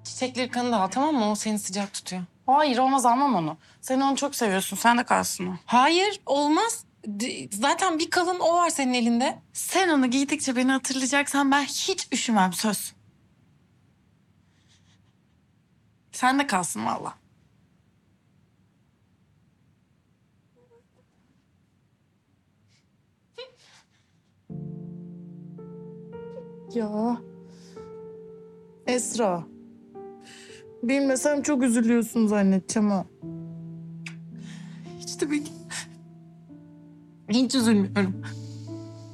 Çiçekleri kanı al, tamam mı? O seni sıcak tutuyor. Hayır olmaz, almam onu. Sen onu çok seviyorsun. Sen de kalsın o. Hayır, olmaz. Zaten bir kalın o var senin elinde. Sen onu giydikçe beni hatırlayacaksan ben hiç üşümem, söz. Sen de kalsın valla. Ya Esra. Bilmesem çok üzülüyorsun zannedeceğim ha. Hiç de hiç üzülmüyorum.